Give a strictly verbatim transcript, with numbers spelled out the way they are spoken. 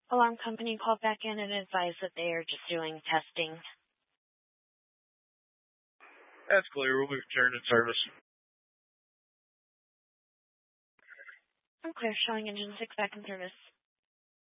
Alarm company called back in and advised that they are just doing testing. That's clear. We'll be returned in service. I'm clear, showing engine six back in service.